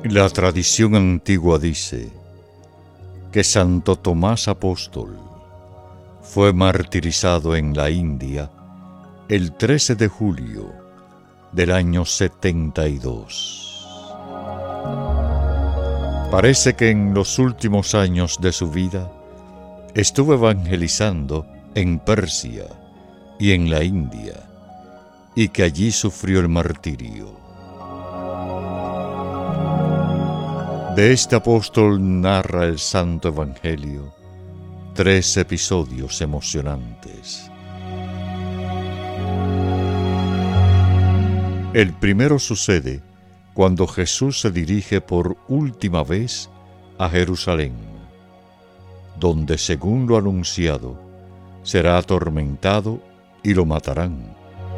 La tradición antigua dice que Santo Tomás Apóstol fue martirizado en la India el 13 de julio del año 72. Parece que en los últimos años de su vida estuvo evangelizando en Persia y en la India, y que allí sufrió el martirio. De este apóstol narra el Santo Evangelio 3 episodios emocionantes. El primero sucede cuando Jesús se dirige por última vez a Jerusalén, donde, según lo anunciado, será atormentado y lo matarán.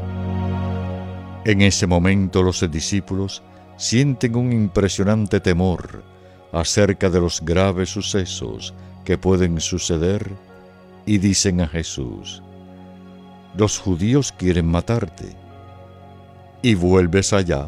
En ese momento los discípulos sienten un impresionante temor acerca de los graves sucesos que pueden suceder y dicen a Jesús: «Los judíos quieren matarte, ¿y vuelves allá?».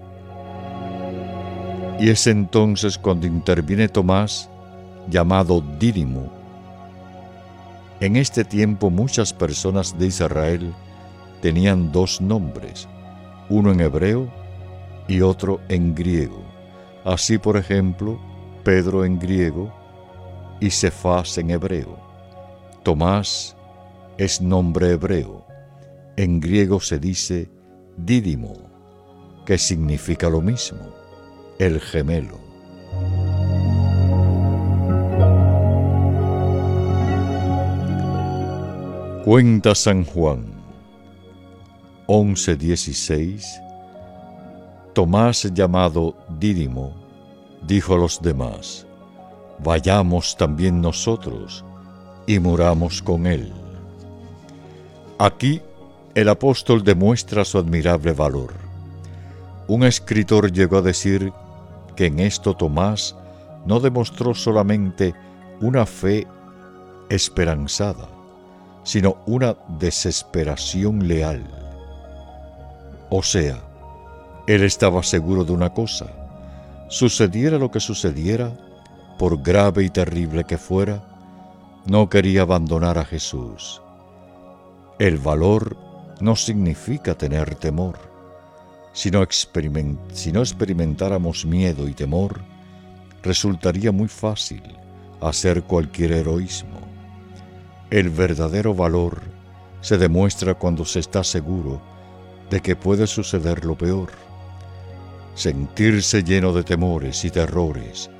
Y es entonces cuando interviene Tomás, llamado Dídimo. En este tiempo muchas personas de Israel tenían dos nombres, uno en hebreo y otro en griego. Así, por ejemplo, Pedro en griego y Cefás en hebreo. Tomás es nombre hebreo. En griego se dice Dídimo, que significa lo mismo, el gemelo. Cuenta San Juan 11:16. Tomás, llamado Dídimo, dijo a los demás: «Vayamos también nosotros y muramos con él». Aquí el apóstol demuestra su admirable valor. Un escritor llegó a decir que en esto Tomás no demostró solamente una fe esperanzada, sino una desesperación leal. O sea, él estaba seguro de una cosa: sucediera lo que sucediera, por grave y terrible que fuera, no quería abandonar a Jesús. El valor no significa tener temor. Si no experimentáramos miedo y temor, resultaría muy fácil hacer cualquier heroísmo. El verdadero valor se demuestra cuando se está seguro de que puede suceder lo peor. Sentirse lleno de temores y terrores